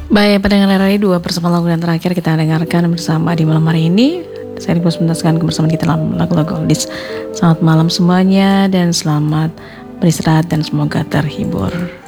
Baik, pendengar RRI 2 bersama lagu yang terakhir kita dengarkan bersama di malam hari ini. Saya Ribus mentaskan kebersamaan kita dalam lagu-lagu oldies. Selamat malam semuanya dan selamat beristirahat dan semoga terhibur.